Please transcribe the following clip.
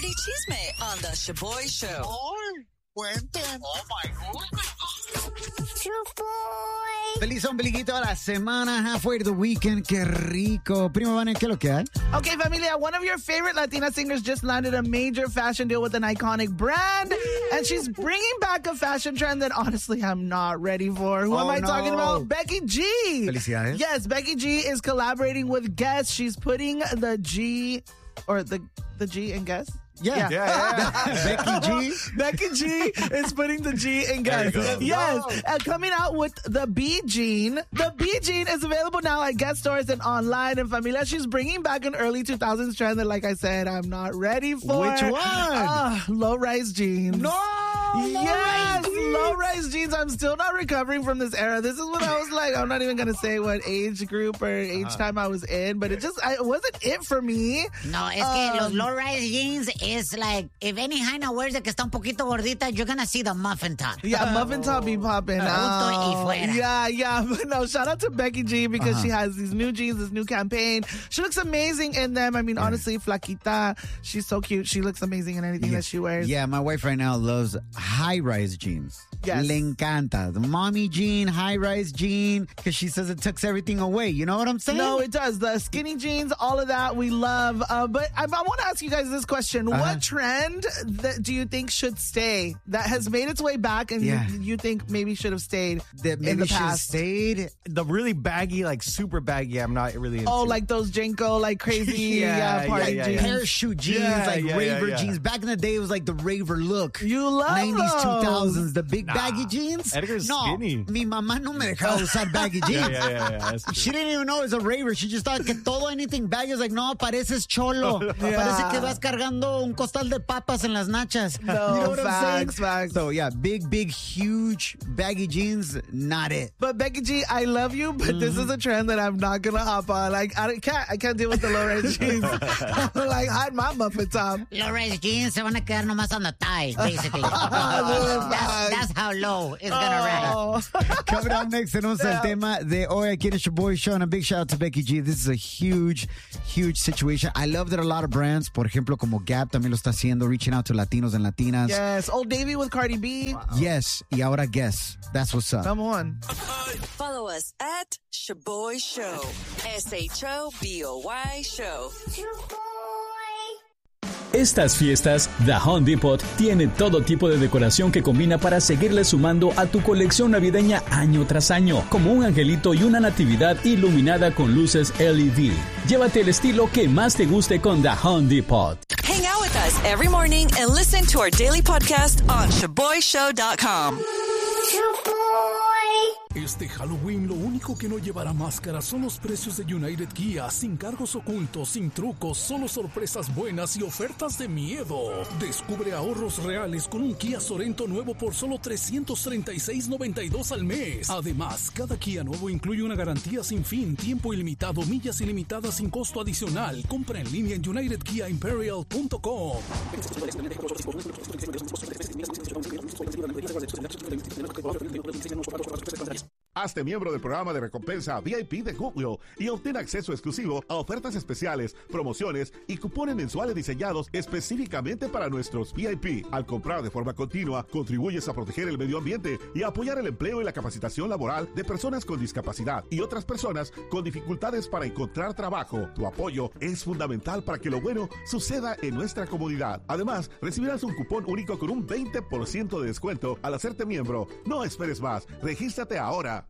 Y chisme on the Shaboy Show. ¡Ay! Cuenten. Oh my God. Feliz ombliguito a la semana, halfway to the weekend. Qué rico. Primo Vane, ¿qué es lo que hay? Okay, familia, one of your favorite Latina singers just landed a major fashion deal with an iconic brand, and she's bringing back a fashion trend that honestly I'm not ready for. Who am I talking about? Becky G. Felicidades. Yes, Becky G is collaborating with Guess. She's putting the G, or the G in Guess? Yeah. Becky G. Becky G is putting the G in Guess. Yes. Coming out with the B Jean. The B Jean is available now at Guess stores and online. And Familia, she's bringing back an early 2000s trend that, like I said, I'm not ready for. Which one? Low-rise jeans. No! Yes, low-rise jeans. I'm still not recovering from this era. This is when I was like, I'm not even going to say what age group or age time I was in, but it wasn't it for me. No, es que los low-rise jeans is like, if any Jaina wears it que está un poquito gordita, you're going to see the muffin top. Yeah, muffin top be popping. Punto y fuera. Yeah. But no, shout out to Becky G because she has these new jeans, this new campaign. She looks amazing in them. I mean, honestly, flaquita, she's so cute. She looks amazing in anything that she wears. Yeah, my wife right now loves high-rise jeans. Yes. Le encanta. The mommy jean, high-rise jean, because she says it takes everything away. You know what I'm saying? No, it does. The skinny jeans, all of that, we love. But I want to ask you guys this question. What trend do you think should stay that has made its way back and you think maybe should have stayed that maybe in the should have past? stayed? The really baggy, like super baggy, I'm not really into. Oh, like those Jenko, like crazy party jeans. Parachute jeans, raver jeans. Back in the day, it was like the raver look. You love 90s, those. 2000s, the big baggy jeans. Edgar's no, skinny. Mi mamá no me dejaba usar baggy jeans. That's true. She didn't even know it was a raver. She just thought que todo anything baggy was like, no, pareces cholo. Parece que vas cargando un costal de papas en las nachas. No, you know what I'm saying? facts. So yeah, big, huge baggy jeans, not it. But Becky G, I love you, but this is a trend that I'm not gonna hop on. Like I can't deal with the low-rise jeans. Like hide my muffin top. Low-rise jeans se van a quedar nomás on the thighs, basically. That's how low it's gonna rise. Coming up next, tenemos el tema de hoy aquí en el Shaboy Show, and a big shout out to Becky G. This is a huge situation. I love that a lot of brands, por ejemplo, como Gap también lo está haciendo, reaching out to Latinos and Latinas. Yes, Old Navy with Cardi B. Wow. Yes, y ahora Guess. That's what's up. Come on. Follow us at Shaboy Show. SHOBOY Show. Estas fiestas, The Home Depot tiene todo tipo de decoración que combina para seguirle sumando a tu colección navideña año tras año, como un angelito y una natividad iluminada con luces LED. Llévate el estilo que más te guste con The Home Depot. Hang out with us every morning and listen to our daily podcast on ShaboyShow.com. Este Halloween lo único que no llevará máscara son los precios de United Kia, sin cargos ocultos, sin trucos, solo sorpresas buenas y ofertas de miedo. Descubre ahorros reales con un Kia Sorento nuevo por solo $336.92 al mes. Además, cada Kia nuevo incluye una garantía sin fin, tiempo ilimitado, millas ilimitadas sin costo adicional. Compra en línea en UnitedKiaImperial.com. Hazte miembro del programa de recompensa VIP de Goodwill y obtén acceso exclusivo a ofertas especiales, promociones y cupones mensuales diseñados específicamente para nuestros VIP. Al comprar de forma continua, contribuyes a proteger el medio ambiente y a apoyar el empleo y la capacitación laboral de personas con discapacidad y otras personas con dificultades para encontrar trabajo. Tu apoyo es fundamental para que lo bueno suceda en nuestra comunidad. Además, recibirás un cupón único con un 20% de descuento al hacerte miembro. No esperes más. Regístrate ahora.